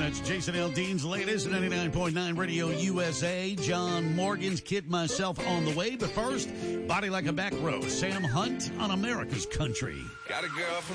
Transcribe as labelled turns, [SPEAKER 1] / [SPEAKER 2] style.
[SPEAKER 1] That's Jason Aldean's latest, 99.9 Radio USA. John Morgan's Kid Myself on the way. But first, Body Like a Back Road. Sam Hunt on America's Country.
[SPEAKER 2] Got a girl from